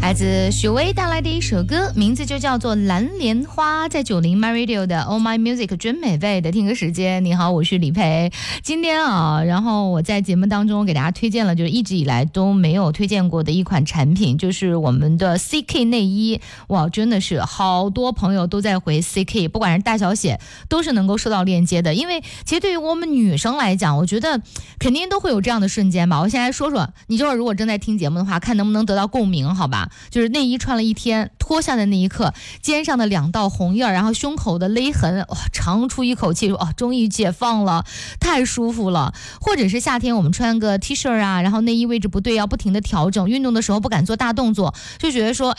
来自许巍带来的一首歌，名字就叫做《蓝莲花》，在90 My Radio 的 Oh My Music 真美味的听歌时间。你好，我是李培。今天然后我在节目当中给大家推荐了，就是一直以来都没有推荐过的一款产品，就是我们的 CK 内衣。哇，真的是好多朋友都在回 CK， 不管是大小写都是能够收到链接的。因为其实对于我们女生来讲，我觉得肯定都会有这样的瞬间吧。我现在说说，你这会儿如果正在听节目的话，看能不能得到共鸣，好吧？就是内衣穿了一天，脱下的那一刻，肩上的2道红印，然后胸口的勒痕，哇，长出一口气，说终于解放了，太舒服了。或者是夏天我们穿个 T 恤啊，然后内衣位置不对，要不停的调整，运动的时候不敢做大动作，就觉得说